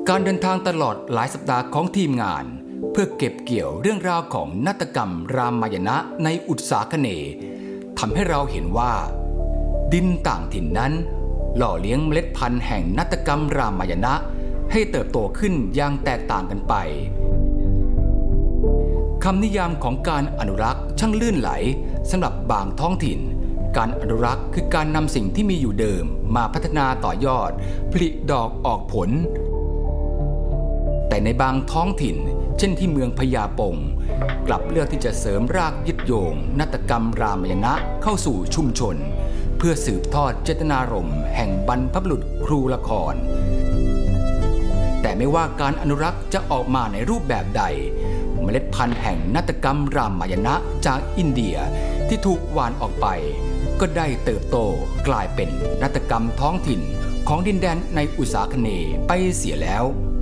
การเดินทางตลอดหลายสัปดาห์ของทีมงานเพื่อเก็บเกี่ยวเรื่องราวของนาฏกรรมรามายณะในอุตสาคเนย์ทำให้เราเห็นว่าดินต่างถิ่นนั้นหล่อเลี้ยงเมล็ดพันธุ์แห่งนาฏกรรมรามายณะให้เติบโตขึ้นอย่างแตกต่างกันไปคำนิยามของการอนุรักษ์ช่างลื่นไหลสำหรับบางท้องถิ่นการอนุรักษ์คือการนำสิ่งที่มีอยู่เดิมมาพัฒนาต่อยอดผลิดอกออกผลแต่ในบางท้องถิ่นเช่นที่เมืองพญาปงกลับเลือกที่จะเสริมรากยึดโยงนาฏกรรมรามายณะเข้าสู่ชุมชนเพื่อสืบทอดเจตนารมณ์แห่งบรรพบุรุษครูละครแต่ไม่ว่าการอนุรักษ์จะออกมาในรูปแบบใดเมล็ดพันธุ์แห่งนาฏกรรมรามายณะจากอินเดียที่ถูกหว่านออกไปก็ได้เติบโตกลายเป็นนาฏกรรมท้องถิ่นของดินแดนในอุตสาคเนย์ไปเสียแล้ว